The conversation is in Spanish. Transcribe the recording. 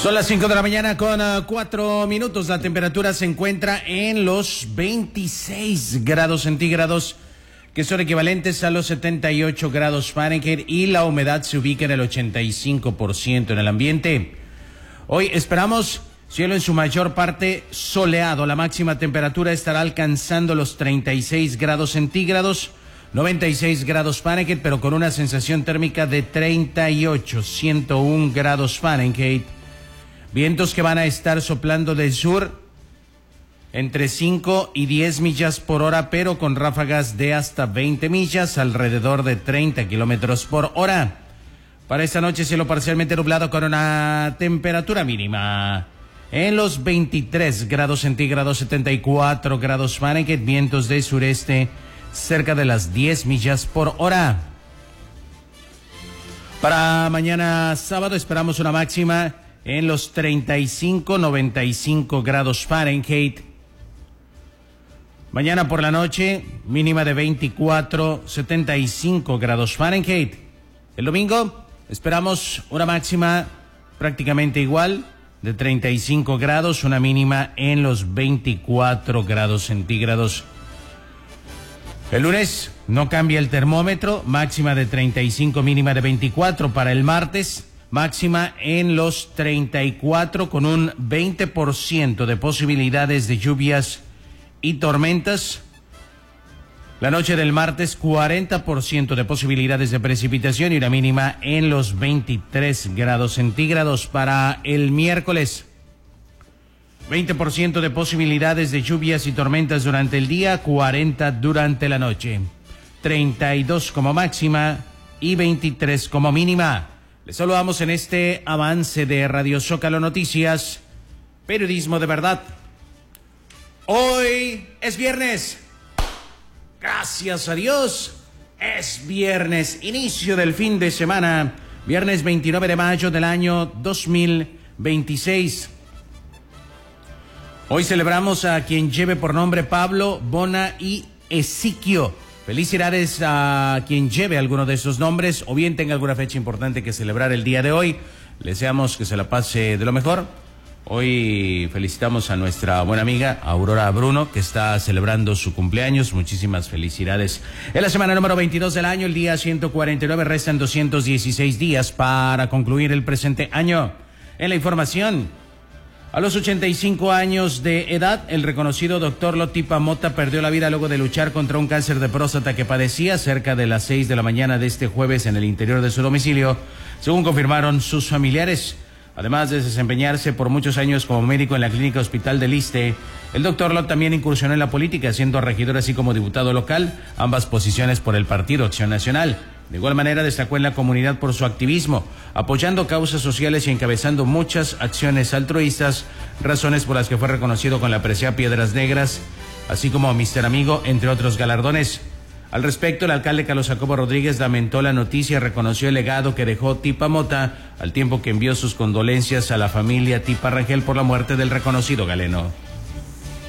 Son las 5 de la mañana con 4 minutos. La temperatura se encuentra en los 26 grados centígrados, que son equivalentes a los 78 grados Fahrenheit, y la humedad se ubica en el 85% en el ambiente. Hoy esperamos cielo en su mayor parte soleado. La máxima temperatura estará alcanzando los 36 grados centígrados, 96 grados Fahrenheit, pero con una sensación térmica de 38, 101 grados Fahrenheit. Vientos que van a estar soplando del sur entre 5 y 10 millas por hora, pero con ráfagas de hasta 20 millas, alrededor de 30 kilómetros por hora. Para esta noche, cielo parcialmente nublado con una temperatura mínima en los 23 grados centígrados, 74 grados Fahrenheit, vientos de sureste cerca de las 10 millas por hora. Para mañana sábado esperamos una máxima en los 35, 95 grados Fahrenheit. Mañana por la noche, mínima de 24, 75 grados Fahrenheit. El domingo esperamos una máxima prácticamente igual, de 35 grados, una mínima en los 24 grados centígrados. El lunes no cambia el termómetro, máxima de 35, mínima de 24. Para el martes, máxima en los 34 con un 20% de posibilidades de lluvias y tormentas. La noche del martes, 40% de posibilidades de precipitación y una mínima en los 23 grados centígrados. Para el miércoles, 20% de posibilidades de lluvias y tormentas durante el día, 40 durante la noche, 32 como máxima y 23 como mínima. Les saludamos en este avance de Radio Zócalo Noticias, periodismo de verdad. Hoy es viernes. Gracias a Dios, es viernes, inicio del fin de semana, viernes 29 de mayo del año 2026. Hoy celebramos a quien lleve por nombre Pablo, Bona y Ezequiel. Felicidades a quien lleve alguno de esos nombres o bien tenga alguna fecha importante que celebrar el día de hoy. Le deseamos que se la pase de lo mejor. Hoy felicitamos a nuestra buena amiga Aurora Bruno, que está celebrando su cumpleaños. Muchísimas felicidades. Es la semana número 22 del año, el día 149. Restan 216 días para concluir el presente año. En la información, a los 85 años de edad, el reconocido doctor Lotipa Mota perdió la vida luego de luchar contra un cáncer de próstata que padecía cerca de las 6 de la mañana de este jueves en el interior de su domicilio, según confirmaron sus familiares. Además de desempeñarse por muchos años como médico en la clínica Hospital del Iste, el doctor Lot también incursionó en la política, siendo regidor así como diputado local, ambas posiciones por el Partido Acción Nacional. De igual manera destacó en la comunidad por su activismo, apoyando causas sociales y encabezando muchas acciones altruistas, razones por las que fue reconocido con la presea Piedras Negras, así como Mister Amigo, entre otros galardones. Al respecto, el alcalde Carlos Jacobo Rodríguez lamentó la noticia y reconoció el legado que dejó Tipa Mota, al tiempo que envió sus condolencias a la familia Tipa Rangel por la muerte del reconocido galeno.